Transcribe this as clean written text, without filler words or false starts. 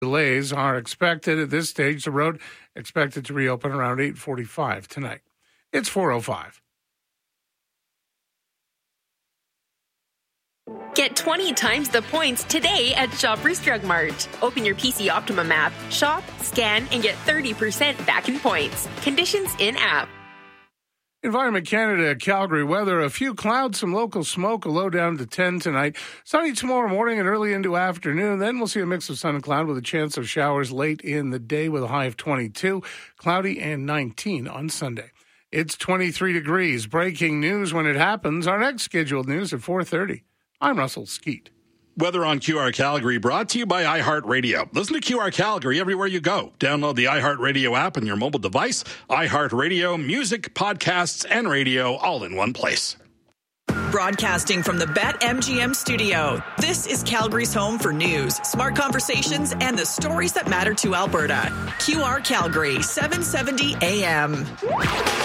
Delays are expected at this stage. The road expected to reopen around 8:45 tonight. It's 4:05. Get 20 times the points today at Shoppers Drug Mart. Open your PC Optimum app, shop, scan, and get 30% back in points. Conditions in-app. Environment Canada, Calgary weather. A few clouds, some local smoke, a low down to 10 tonight. Sunny tomorrow morning and early into afternoon. Then we'll see a mix of sun and cloud with a chance of showers late in the day with a high of 22. Cloudy and 19 on Sunday. It's 23 degrees. Breaking news when it happens. Our next scheduled news at 4:30. I'm Russell Skeet. Weather on QR Calgary brought to you by iHeartRadio. Listen to QR Calgary everywhere you go. Download the iHeartRadio app on your mobile device. iHeartRadio, music, podcasts, and radio all in one place. Broadcasting from the BetMGM studio, this is Calgary's home for news, smart conversations, and the stories that matter to Alberta. QR Calgary, 770 AM.